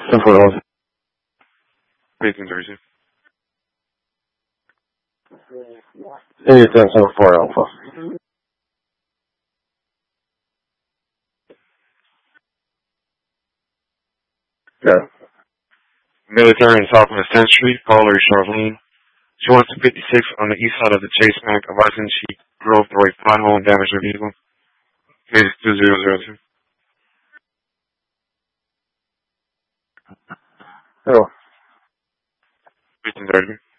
10-4 1830. Hey, 10-4 Alpha. Yeah. Military in Southwest 10th Street, caller Charlene. She wants to 56 on the east side of the Chase Bank. Advising she drove through a pothole and damaged her vehicle. Case 2002. Hello. 1830.